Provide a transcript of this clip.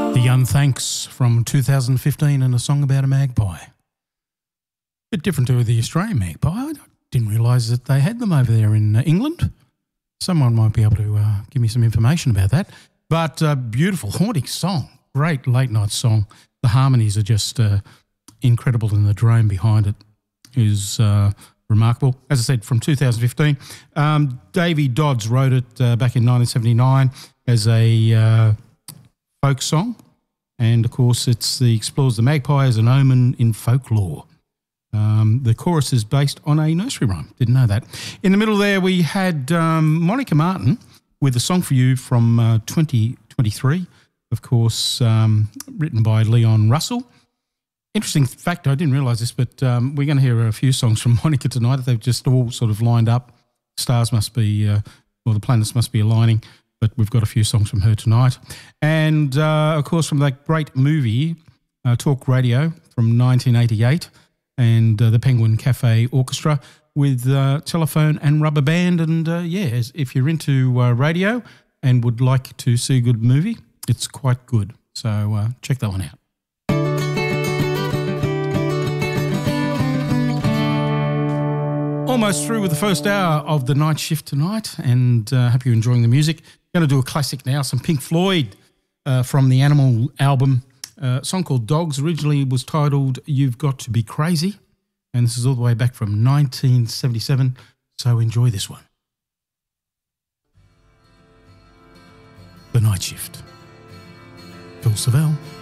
The Unthanks from 2015 and a song about a magpie. Bit different to the Australian magpie. I didn't realise that they had them over there in England. Someone might be able to give me some information about that. But beautiful, haunting song. Great late night song. The harmonies are just incredible, and the drone behind it is remarkable. As I said, from 2015. Davey Dodds wrote it back in 1979 as a folk song. And, of course, it explores the magpie as an omen in folklore. The chorus is based on a nursery rhyme. Didn't know that. In the middle there, we had Monica Martin with a song for you from 2023, of course, written by Leon Russell. Interesting fact, I didn't realise this, but we're going to hear a few songs from Monica tonight. They've just all sort of lined up. Stars must be, or the planets must be aligning. But we've got a few songs from her tonight. And, of course, from that great movie, Talk Radio from 1988, and the Penguin Cafe Orchestra with Telephone and Rubber Band. And, if you're into radio and would like to see a good movie, it's quite good. So check that one out. Almost through with the first hour of the night shift tonight, and hope you're enjoying the music. Going to do a classic now, some Pink Floyd from the Animal album. A song called Dogs. Originally was titled You've Got to Be Crazy, and this is all the way back from 1977, so enjoy this one. The Night Shift. Phil Savell.